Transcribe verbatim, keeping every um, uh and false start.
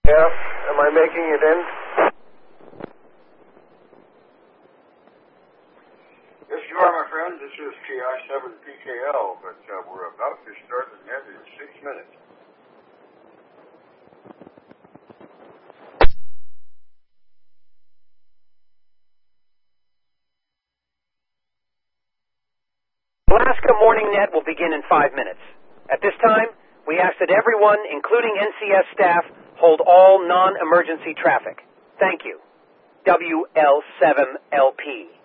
Yeah, am I making it in? Yes, you are, my friend. This is K I seven P K L, but uh, we're about to start the net in six minutes. Alaska Morning Net will begin in five minutes. At this time, we ask that everyone, including N C S staff, hold all non-emergency traffic. Thank you. W L seven L P.